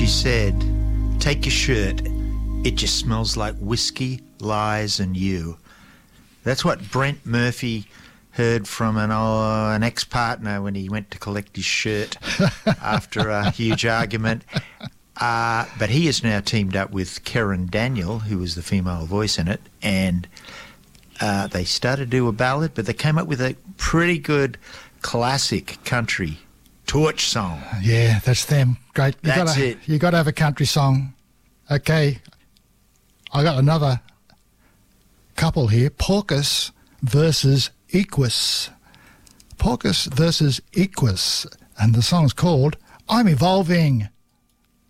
She said, "Take your shirt. It just smells like whiskey, lies and you." That's what Brent Murphy heard from an ex-partner when he went to collect his shirt after a huge argument. But he is now teamed up with Karen Daniel, who was the female voice in it, and they started to do a ballad, but they came up with a pretty good classic country torch song. Yeah, that's them. Great. It. You got to have a country song. Okay, I got another couple here. Porkus versus Equus. Porkus versus Equus, and the song's called "I'm Evolving."